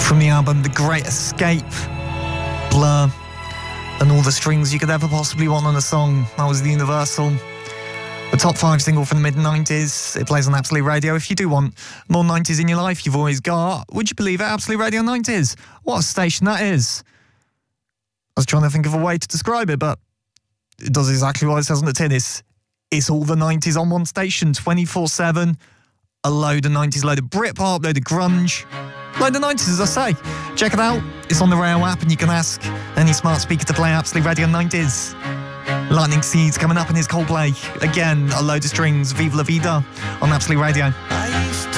From the album The Great Escape, Blur, and all the strings you could ever possibly want on a song. That was the Universal. The top 5 single from the mid-90s. It plays on Absolute Radio. If you do want more 90s in your life, you've always got, would you believe it, Absolute Radio 90s. What a station that is. I was trying to think of a way to describe it, but it does exactly what it says on the tin. It's all the 90s on one station, 24/7. A load of 90s, load of Britpop, load of grunge. Load of 90s, as I say. Check it out. It's on the Rail app, and you can ask any smart speaker to play Absolute Radio 90s. Lightning Seeds coming up in his Coldplay. Again, a load of strings. Viva La Vida on Absolute Radio. I used to